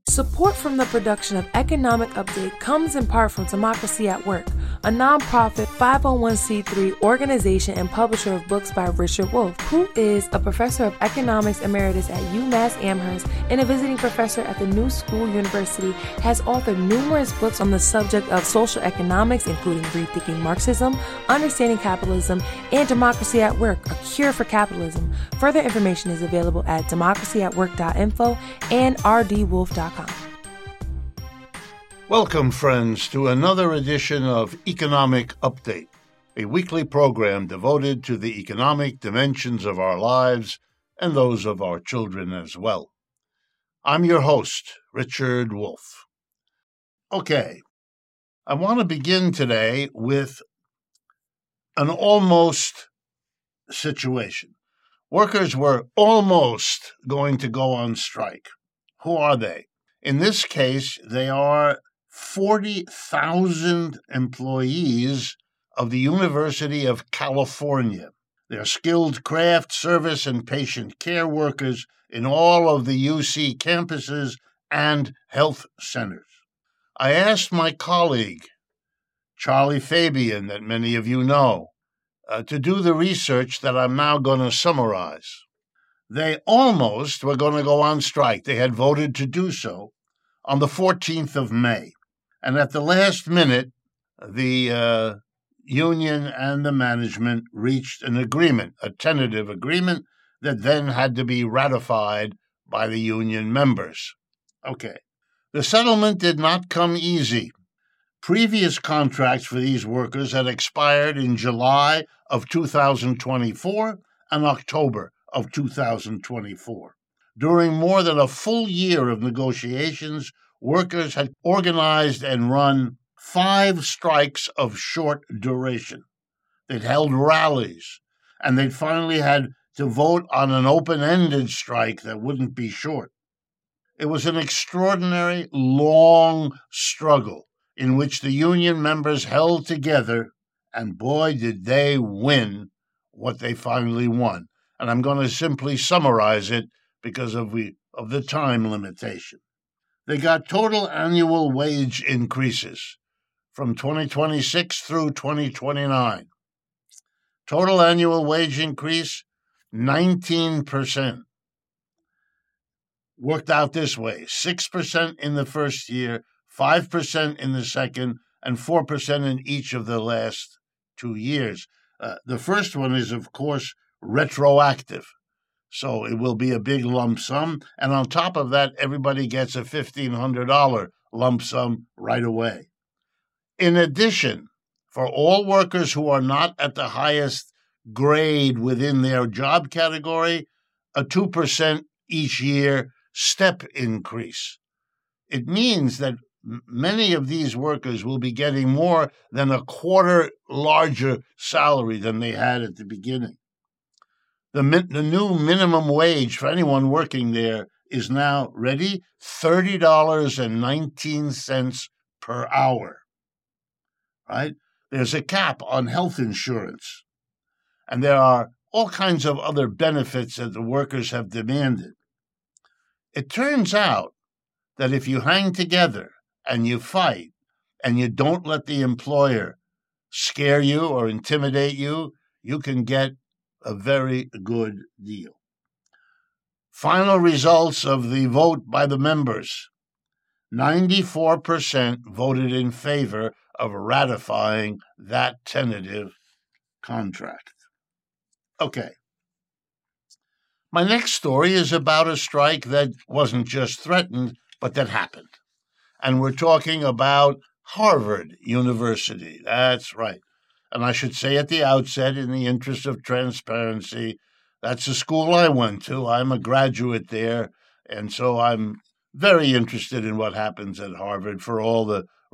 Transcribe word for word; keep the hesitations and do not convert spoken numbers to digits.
Support from the production of Economic Update comes in part from Democracy at Work, a nonprofit five oh one c three organization and publisher of books by Richard Wolff, who is a professor of economics emeritus at UMass Amherst and a visiting professor at the New School University, has authored numerous books on the subject of social economics, including Rethinking Marxism, Understanding Capitalism, and Democracy at Work, A Cure for Capitalism. Further information is available at democracy at work dot info and r d wolf dot com. Welcome, friends, to another edition of Economic Update, a weekly program devoted to the economic dimensions of our lives and those of our children as well. I'm your host, Richard Wolff. Okay, I want to begin today with an almost situation. Workers were almost going to go on strike. Who are they? In this case, they are forty thousand employees of the University of California. They're skilled craft, service, and patient care workers in all of the U C campuses and health centers. I asked my colleague, Charlie Fabian, that many of you know, uh, to do the research that I'm now going to summarize. They almost were going to go on strike. They had voted to do so on the fourteenth of May. And at the last minute, the uh, union and the management reached an agreement, a tentative agreement that then had to be ratified by the union members. Okay. The settlement did not come easy. Previous contracts for these workers had expired in July of two thousand twenty-four and October of two thousand twenty-four. During more than a full year of negotiations, workers had organized and run five strikes of short duration. They'd held rallies, and they'd finally had to vote on an open-ended strike that wouldn't be short. It was an extraordinary, long struggle in which the union members held together, and boy, did they win what they finally won. And I'm going to simply summarize it because of, we, of the time limitation. They got total annual wage increases from twenty twenty-six through twenty twenty-nine. Total annual wage increase, nineteen percent. Worked out this way, six percent in the first year, five percent in the second, and four percent in each of the last two years. Uh, the first one is, of course, retroactive. So it will be a big lump sum, and on top of that, everybody gets a fifteen hundred dollars lump sum right away. In addition, for all workers who are not at the highest grade within their job category, a two percent each year step increase. It means that many of these workers will be getting more than a quarter larger salary than they had at the beginning. The, the new minimum wage for anyone working there is now, ready, thirty dollars and nineteen cents per hour, right? There's a cap on health insurance, and there are all kinds of other benefits that the workers have demanded. It turns out that if you hang together and you fight and you don't let the employer scare you or intimidate you, you can get a very good deal. Final results of the vote by the members. ninety-four percent voted in favor of ratifying that tentative contract. Okay. My next story is about a strike that wasn't just threatened, but that happened. And we're talking about Harvard University. That's right. And I should say at the outset, in the interest of transparency, that's the school I went to. I'm a graduate there, and so I'm very interested in what happens at Harvard for all the